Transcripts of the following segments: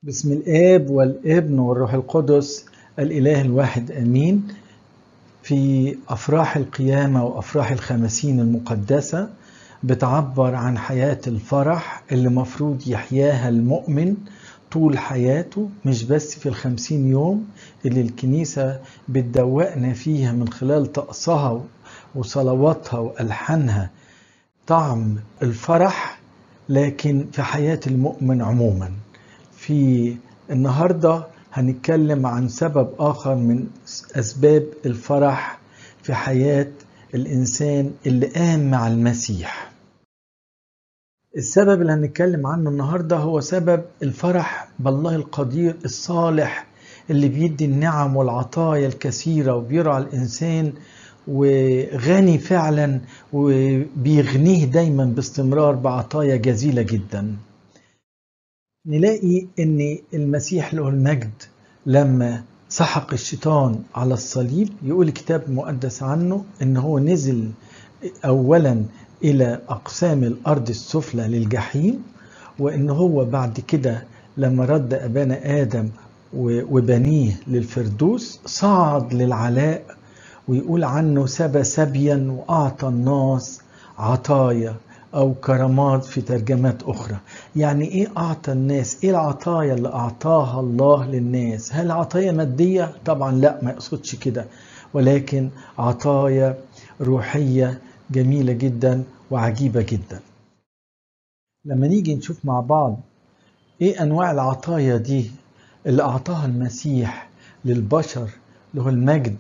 بسم الآب والابن والروح القدس الإله الواحد آمين. في أفراح القيامة وأفراح الخمسين المقدسة بتعبر عن حياة الفرح اللي مفروض يحياها المؤمن طول حياته، مش بس في ال50 يوم اللي الكنيسة بتدوقنا فيها من خلال طقسها وصلواتها وألحانها طعم الفرح، لكن في حياة المؤمن عموما. في النهاردة هنتكلم عن سبب آخر من أسباب الفرح في حياة الإنسان اللي قام مع المسيح. السبب اللي هنتكلم عنه النهاردة هو سبب الفرح بالله القدير الصالح اللي بيدي النعم والعطايا الكثيرة وبيرعى الإنسان وغني فعلا وبيغنيه دايما باستمرار بعطايا جزيلة جدا. نلاقي ان المسيح له المجد لما سحق الشيطان على الصليب، يقول الكتاب المقدس عنه ان هو نزل اولا الى اقسام الارض السفلى للجحيم، وان هو بعد كده لما رد ابانا ادم وبنيه للفردوس صعد للعلاء، ويقول عنه سبى سبيا واعطى الناس عطايا أو كرامات في ترجمات أخرى. يعني إيه أعطى الناس؟ إيه العطايا اللي أعطاها الله للناس؟ هل عطايا مادية؟ طبعا لا، ما يقصدش كده، ولكن عطايا روحية جميلة جدا وعجيبة جدا. لما نيجي نشوف مع بعض إيه أنواع العطايا دي اللي أعطاها المسيح للبشر له المجد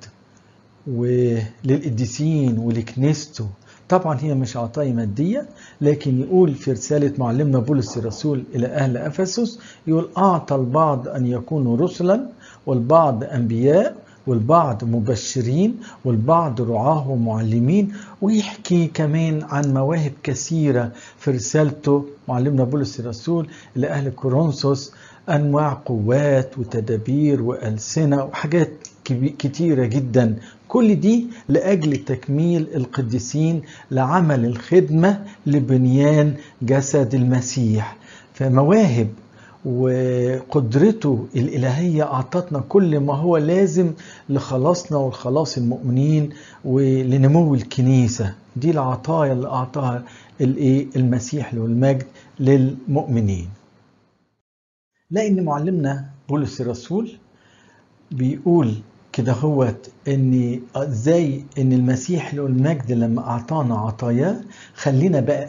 وللقديسين ولكنيسته، طبعا هي مش عطايا مادية، لكن يقول في رسالة معلمنا بولس الرسول إلى أهل أفسس، يقول أعطى البعض أن يكونوا رسلا، والبعض أنبياء، والبعض مبشرين، والبعض رعاه ومعلمين. ويحكي كمان عن مواهب كثيرة في رسالته معلمنا بولس الرسول إلى أهل كورنثوس، أنواع قوات وتدابير وألسنة وحاجات كتيرة جدا، كل دي لأجل تكميل القديسين لعمل الخدمة لبنيان جسد المسيح. فمواهب وقدرته الإلهية أعطتنا كل ما هو لازم لخلاصنا والخلاص المؤمنين ولنمو الكنيسة. دي العطايا اللي أعطاها المسيح له المجد للمؤمنين. لأن معلمنا بولس الرسول بيقول كده هوت ان ازاي ان المسيح له المجد لما اعطانا عطاياه خلينا بقى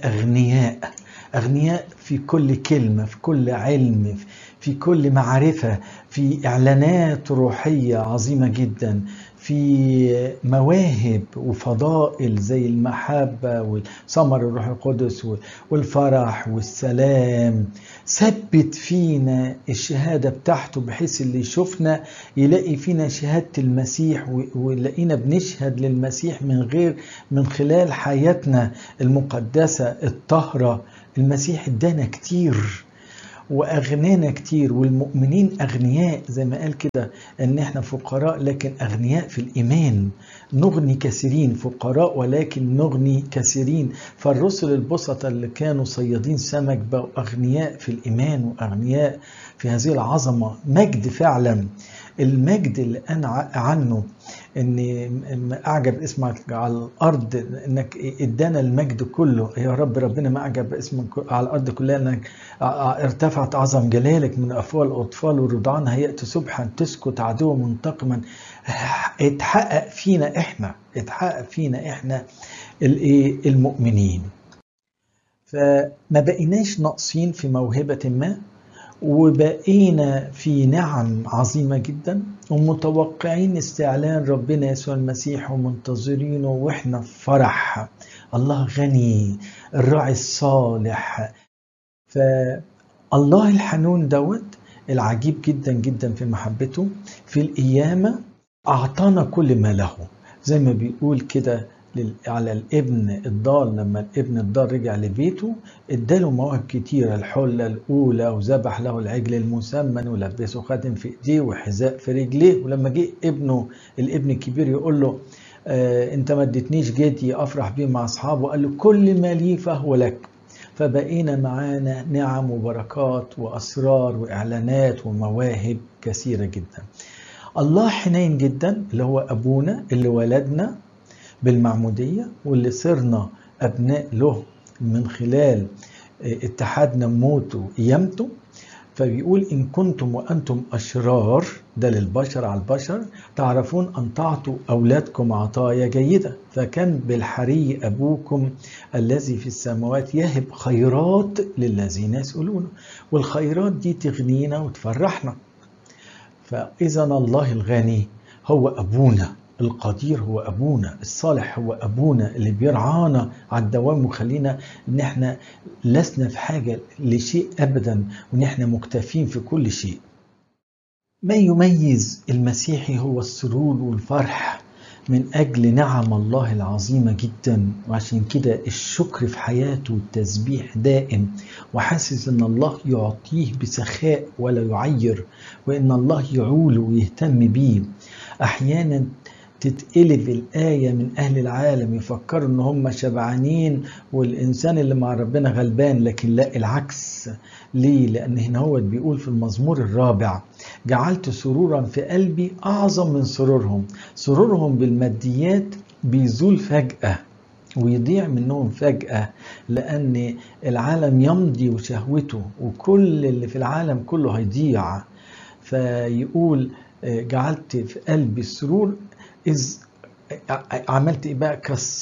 اغنياء في كل كلمة، في كل علم، في كل معرفة، في اعلانات روحية عظيمة جدا، في مواهب وفضائل زي المحبة وثمر الروح القدس والفرح والسلام. ثبت فينا الشهادة بتاعته بحيث اللي يشوفنا يلاقي فينا شهادة المسيح، ويلاقينا بنشهد للمسيح من خلال حياتنا المقدسة الطاهرة. المسيح ادانا كتير وأغنانا كتير، والمؤمنين أغنياء زي ما قال كده أن احنا فقراء لكن أغنياء في الإيمان. نغني كثيرين، فقراء ولكن نغني كثيرين. فالرسل البسطة اللي كانوا صيادين سمك بقوا أغنياء في الإيمان وأغنياء في هذه العظمة. مجد فعلا، المجد اللي أنا عنه ان اعجب اسمك على الارض، انك ادانا المجد كله يا رب. ربنا ما اعجب اسمك على الارض كلها، انك ارتفعت عظم جلالك من افواه الاطفال والرضعان هيأت سبحا تسكت عدو منتقما. اتحقق فينا احنا المؤمنين. فما بقيناش ناقصين في موهبة ما، وبقينا في نعم عظيمة جدا، ومتوقعين استعلان ربنا يسوع المسيح ومنتظرينه واحنا في فرح. الله غني، الراعي الصالح. فالله الحنون دوت العجيب جدا جدا في محبته في القيامة أعطانا كل ما له، زي ما بيقول كده على الابن الضال. لما الابن الضال رجع لبيته اداله مواهب كتيرة، الحلة الأولى وذبح له العجل المسمن ولبسه خاتم في ايديه وحذاء في رجليه. ولما جه الابن الكبير يقول له انت ما اديتنيش جدي افرح بيه مع اصحابه، قال له كل ما لي فهو لك. فبقينا معانا نعم وبركات وأسرار وإعلانات ومواهب كثيرة جدا. الله حنين جدا، اللي هو أبونا اللي ولدنا بالمعمودية واللي صرنا أبناء له من خلال اتحادنا بموته وقيامته. فبيقول إن كنتم وأنتم أشرار، ده للبشر على البشر، تعرفون أن تعطوا أولادكم عطايا جيدة، فكان بالحري أبوكم الذي في السماوات يهب خيرات للذين يسألونه. والخيرات دي تغنينا وتفرحنا. فإذا الله الغني هو أبونا، القدير هو أبونا، الصالح هو أبونا اللي بيرعانا على الدوام وخلينا إن احنا لسنا في حاجة لشيء أبدا، وإن احنا مكتفين في كل شيء. ما يميز المسيحي هو السرور والفرح من أجل نعم الله العظيمة جدا، وعشان كده الشكر في حياته والتسبيح دائم، وحاسس إن الله يعطيه بسخاء ولا يعير، وإن الله يعوله ويهتم بيه. أحيانا تتقلب الآية من أهل العالم يفكروا إن هم شبعانين والإنسان اللي مع ربنا غلبان، لكن لا، العكس. ليه؟ لأن هنا هو بيقول في المزمور 4: جعلت سرورا في قلبي أعظم من سرورهم. سرورهم بالماديات بيزول فجأة ويضيع منهم فجأة، لأن العالم يمضي وشهوته وكل اللي في العالم كله هيضيع. فيقول جعلت في قلبي السرور إذ عملت إيه بقى؟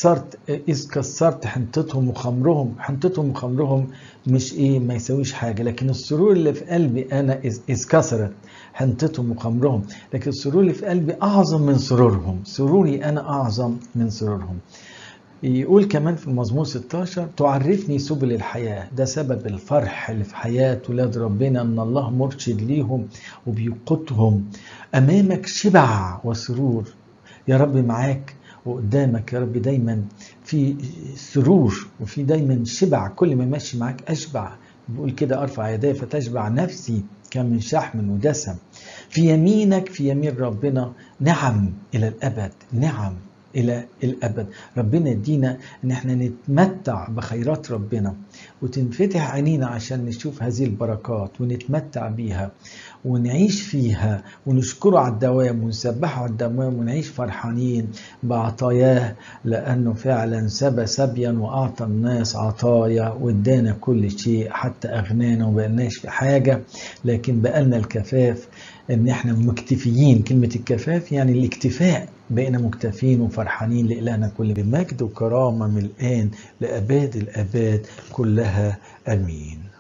كسرت حنطتهم وخمرهم. حنطتهم وخمرهم مش إيه، ما يسويش حاجة، لكن السرور اللي في قلبي أنا إذ كسرت حنطتهم وخمرهم، لكن السرور اللي في قلبي أعظم من سرورهم. سروري أنا أعظم من سرورهم. يقول كمان في المزمور 16: تعرفني سبل الحياة. ده سبب الفرح اللي في حياة ولاد ربنا، أن الله مرشد ليهم وبيقودهم. أمامك شبع وسرور يا رب، معاك وقدامك يا رب دايما في سرور وفي دايما شبع. كل ما ماشي معاك أشبع. بيقول كده: أرفع يدي فتشبع نفسي كمن شحم ودسم. في يمينك، في يمين ربنا، نعم إلى الأبد، نعم إلى الأبد. ربنا يدينا إن احنا نتمتع بخيرات ربنا، وتنفتح عينينا عشان نشوف هذه البركات ونتمتع بيها ونعيش فيها ونشكره على الدوام ونسبحه على الدوام ونعيش فرحانين بعطاياه، لأنه فعلا سبى سبيا وأعطى الناس عطايا وادانا كل شيء، حتى أغنانا وبقناش في حاجة، لكن بقالنا الكفاف، إن احنا مكتفيين. كلمة الكفاف يعني الاكتفاء، بقينا مكتفين وفرحانين. لإلهنا كل مجد وكرامة من الآن لأباد الآباد كلها، آمين.